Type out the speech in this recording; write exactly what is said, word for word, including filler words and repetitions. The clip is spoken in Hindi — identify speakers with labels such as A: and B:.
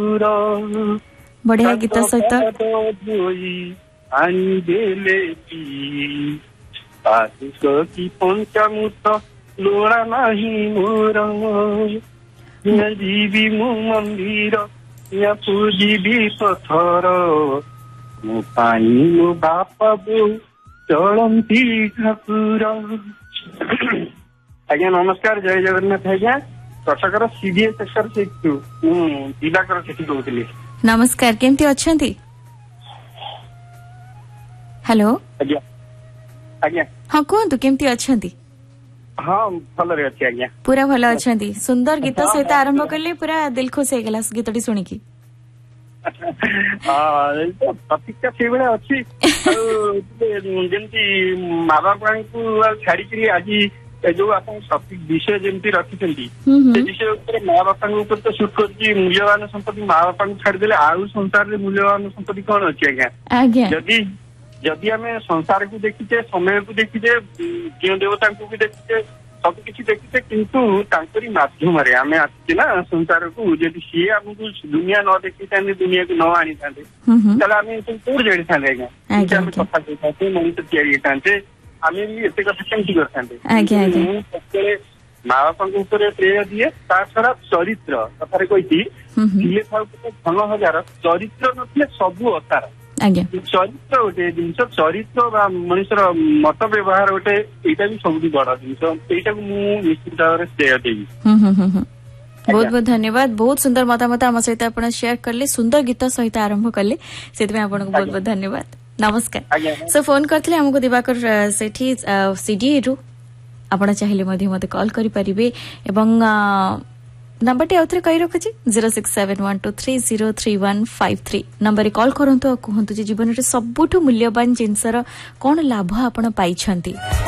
A: बढ़िया गीत सहित
B: की पंचामृत लोड़ा नहीं मोर जीवी मु मंदिर या पूजीवी पथर मो पाई मो बापा बो चलती ठाकुर। आज्ञा नमस्कार, जय जगन्नाथ। आज्ञा कटकर सीडीए सेक्टर से दिवाकर सेठी कहूली।
A: नमस्कार, केमती अच्छंती? हेलो
B: आज्ञा आज्ञा
A: हाँ कहतु केमती अच्छंती?
B: हाँ भल रे अच्छी आज्ञा,
A: पूरा भल अच्छंती। सुंदर गीत सहित आरंभ कले, पूरा दिल खुश हो गला गीतटी सुनिकी।
B: प्रतीक्षा से अच्छी जमी माँ बापा को छाड़ी आज जो आप विषय जमी रखी विषय माँ बापा तो सुट कर मूल्यवान संपत्ति माँ बापा को छाड़देले आउ संसार में मूल्यवान संपत्ति कौन अच्छी आज्ञा? जदि जदि आम संसार को देखीचे, समय को देखीचे, ज्ञ देवता को भी देखीचे, सब किसी देखीचे, किंतु तांकरी माध्यम रे आमे आसीचे ना संसार को। जदि सी आमको दुनिया न देखी था, दुनिया को न आनी था ताले आमे कोड जानी था आज्ञा। आम कथा कहते मनीष तैयारी था आम भी एत कथा केमती करते माँ बापा ऊपर प्रेय दिए। ता छड़ा चरित्र कथार कही धन हजार चरित्र नथिले सबू असार। चरित्र गोटे जिन चरित्र मनुष्यर मत व्यवहार गोटे यहाँ भी सब बड़ जिन यहाँ मुझे निश्चित भाव में श्रेय देवी।
A: बहुत बहुत धन्यवाद। बहुत सुंदर मतामत आम सहित आप शेयर कले, सुंदर गीत सहित आरंभ कले, से बहुत बहुत धन्यवाद। नमस्कार। सो फोन करते आमको दिवाकर सेठी सीडीए रु आप चाहिए मत कॉल करें। नंबर टी आउे कही रखुची zero six seven one two three zero three one five three number call करंतु। कहतु जीवन में सबुठ मूल्यवान जिनसर कौन लाभ आपण पाइछंती।